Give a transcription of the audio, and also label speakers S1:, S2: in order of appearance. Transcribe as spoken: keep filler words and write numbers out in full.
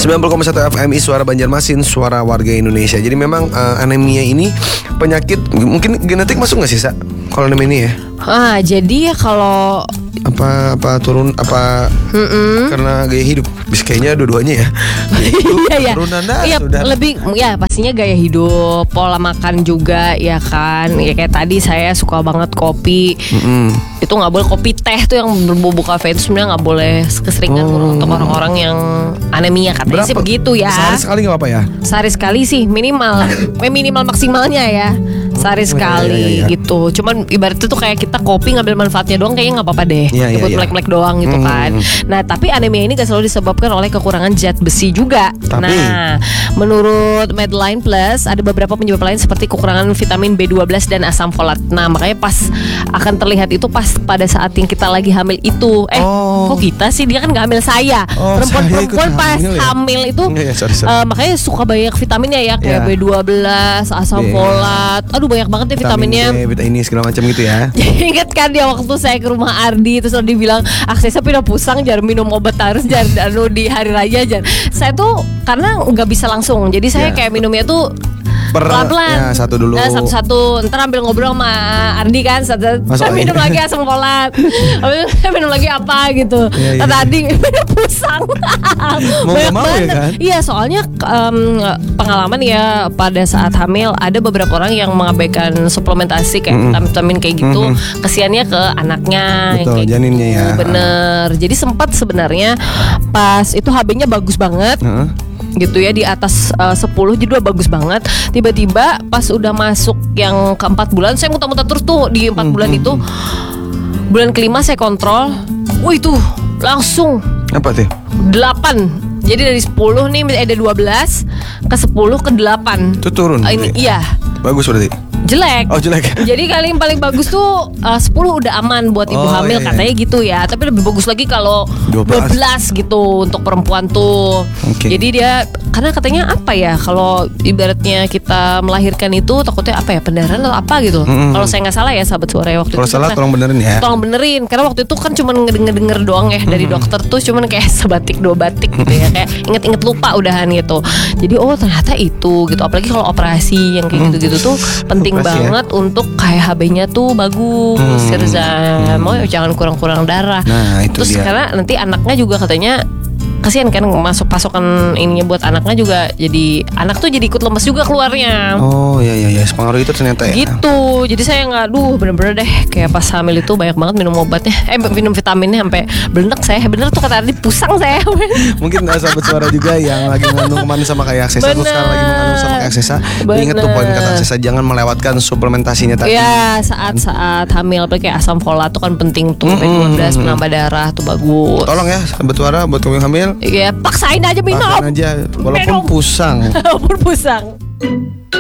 S1: sembilan puluh koma satu F M I Suara Banjarmasin, suara warga Indonesia. Jadi memang uh, anemia ini penyakit mungkin genetik masuk nggak sih, Sa? Kalau anemia ini ya?
S2: Ah, jadi ya kalau
S1: apa apa turun apa
S2: Mm-mm.
S1: karena gaya hidup, bis kayaknya dua-duanya ya.
S2: Iya ya.
S1: Turunan dah,
S2: Iya,
S1: sudah.
S2: lebih ya pastinya gaya hidup, pola makan juga ya kan. Ya kayak tadi saya suka banget kopi.
S1: Mm-mm.
S2: Itu nggak boleh, kopi teh tuh yang berbau kafein itu sebenarnya nggak boleh keseringan
S1: Oh.
S2: untuk orang-orang yang anemia, katanya sih begitu ya.
S1: Sehari sekali nggak apa-apa ya?
S2: Sehari sekali sih minimal, eh, minimal maksimalnya ya. Sehari
S1: Oh,
S2: sekali
S1: iya, iya, iya.
S2: gitu. Cuman ibaratnya tuh kayak kita kopi ngambil manfaatnya doang kayaknya nggak apa-apa deh.
S1: Iya, iya,
S2: Buat
S1: iya.
S2: melek-melek doang gitu
S1: Hmm.
S2: kan. Nah, tapi anemia ini gak selalu disebabkan oleh kekurangan zat besi juga.
S1: Tapi?
S2: Nah, menurut Medline Plus ada beberapa penyebab lain seperti kekurangan vitamin B dua belas dan asam folat. Nah, makanya pas akan terlihat itu pas pada saat yang kita lagi hamil itu. Eh,
S1: Oh.
S2: kok kita sih, dia kan gak hamil saya.
S1: Oh,
S2: Perempuan-perempuan
S1: saya ikut
S2: pas
S1: hamil ya?
S2: hamil itu
S1: Iya, iya, sorry, sorry.
S2: eh, makanya suka banyak vitaminnya ya, kayak
S1: Iya.
S2: B dua belas, asam
S1: B.
S2: folat. Aduh, banyak banget deh
S1: Vitamin
S2: vitaminnya.
S1: D, vitamin ini segala macam gitu ya.
S2: Ingat kan dia waktu saya ke rumah Ardi, terus Ardi bilang, aksesnya pindah pusang, jangan minum obat terus, jangan anu di hari raya jangan. Saya tuh karena nggak bisa langsung, jadi saya
S1: Ya.
S2: kayak minumnya tuh
S1: Per
S2: pelan-pelan.
S1: ya, satu dulu.
S2: Nah, satu-satu. Ntar ambil ngobrol sama Ardi kan, satu,
S1: Masuk
S2: saya minum
S1: lagi.
S2: lagi asam folat. Habis itu saya minum lagi apa gitu.
S1: Iya, iya.
S2: Kata Ardi pindah pusang.
S1: Mau
S2: Banyak
S1: nggak mau ya
S2: banget.
S1: kan?
S2: Iya, soalnya em, pengalaman ya pada saat hamil ada beberapa orang yang mengabaikan suplementasi kayak vitamin-vitamin kayak gitu. Kesiannya ke anaknya yang
S1: Betul,
S2: kayak
S1: janinnya
S2: gitu.
S1: ya.
S2: Bener. Jadi sempat sebenarnya pas itu H B-nya bagus banget.
S1: Heeh.
S2: Gitu ya, di atas uh, sepuluh, jadi udah bagus banget. Tiba-tiba pas udah masuk yang keempat bulan, saya muntah-muntah terus tuh di empat bulan itu. Bulan kelima saya kontrol, wih tuh langsung
S1: Apa tuh?
S2: delapan. Jadi dari sepuluh nih ada dua belas ke sepuluh ke delapan.
S1: Itu turun.
S2: Ah, ini
S1: berarti?
S2: iya,
S1: Bagus berarti.
S2: jelek.
S1: Oh, jelek.
S2: Jadi kali yang paling bagus tuh uh, sepuluh udah aman buat ibu
S1: Oh,
S2: hamil,
S1: iya, iya.
S2: katanya gitu ya. Tapi lebih bagus lagi kalau
S1: dua
S2: dua
S1: belas.
S2: belas gitu untuk perempuan tuh.
S1: Oke.
S2: Jadi dia karena katanya apa ya, kalau ibaratnya kita melahirkan itu takutnya apa ya, pendarahan atau apa gitu.
S1: Mm-mm.
S2: Kalau saya nggak salah ya sahabat suara ya, waktu
S1: Kalau
S2: itu.
S1: salah
S2: Karena-
S1: tolong benerin ya.
S2: Tolong benerin, karena waktu itu kan cuma ngedenger-denger doang ya dari dokter tuh, cuman kayak sebatik dua batik gitu ya, kayak inget-inget lupa udahan gitu. Jadi oh ternyata itu gitu, apalagi kalau operasi yang kayak gitu-gitu tuh penting
S1: Operasi ya?
S2: banget untuk kayak H B-nya tuh bagus,
S1: Hmm.
S2: Sirza. Mau jangan kurang-kurang darah.
S1: Nah, itu
S2: Terus
S1: dia.
S2: karena nanti anaknya juga katanya kasihan kan, masuk pasokan ininya buat anaknya juga, jadi anak tuh jadi ikut lemes juga keluarnya.
S1: Oh, iya iya iya, pengaruh itu ternyata ya.
S2: Gitu, jadi saya nggak, duh bener-bener deh kayak pas hamil itu banyak banget minum obatnya, eh minum vitaminnya sampai belenek saya, bener tuh kata Ardi, pusang saya.
S1: Mungkin uh, sahabat suara juga yang lagi mengandung kemarin sama kayak Aksesa, terus
S2: Bener.
S1: sekarang lagi mengandung sama kayak Aksesa. Ingat tuh poin kata Aksesa, jangan melewatkan suplementasinya tadi.
S2: Ya saat-saat hamil, apalagi kayak asam folat tuh kan penting tuh, B
S1: Mm-mm.
S2: dua belas penambah darah tuh bagus.
S1: Tolong ya sahabat suara buat kamu yang hamil,
S2: Iya, paksain aja minum.
S1: makan aja walaupun
S2: Minum.
S1: pusang.
S2: Walaupun pusang.